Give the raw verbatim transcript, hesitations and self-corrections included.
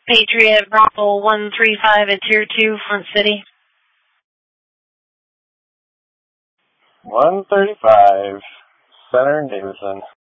Patriot Bravo one three five at Tier two, Front City. one thirty-five, Center and Davison.